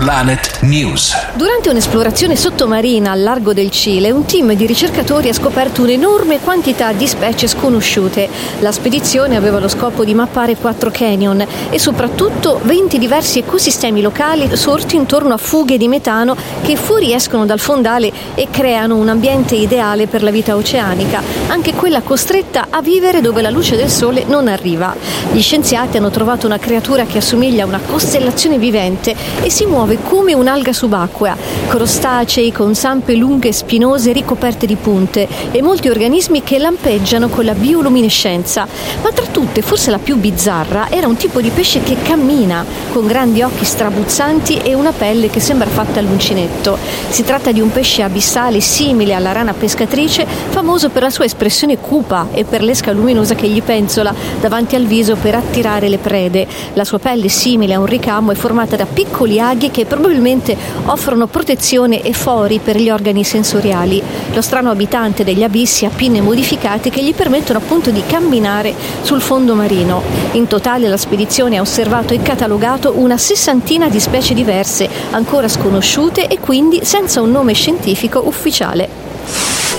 Planet News. Durante un'esplorazione sottomarina al largo del Cile, un team di ricercatori ha scoperto un'enorme quantità di specie sconosciute. La spedizione aveva lo scopo di mappare 4 canyon e soprattutto 20 diversi ecosistemi locali sorti intorno a fughe di metano che fuoriescono dal fondale e creano un ambiente ideale per la vita oceanica, anche quella costretta a vivere dove la luce del sole non arriva. Gli scienziati hanno trovato una creatura che assomiglia a una costellazione vivente e si muove come un'alga subacquea, crostacei con zampe lunghe e spinose ricoperte di punte e molti organismi che lampeggiano con la bioluminescenza. Ma tra tutte, forse la più bizzarra, era un tipo di pesce che cammina, con grandi occhi strabuzzanti e una pelle che sembra fatta all'uncinetto. Si tratta di un pesce abissale simile alla rana pescatrice, famoso per la sua espressione cupa e per l'esca luminosa che gli penzola davanti al viso per attirare le prede. La sua pelle, simile a un ricamo, è formata da piccoli aghi che probabilmente offrono protezione e fori per gli organi sensoriali. Lo strano abitante degli abissi ha pinne modificate che gli permettono appunto di camminare sul fondo marino. In totale la spedizione ha osservato e catalogato una 60ina di specie diverse, ancora sconosciute e quindi senza un nome scientifico ufficiale.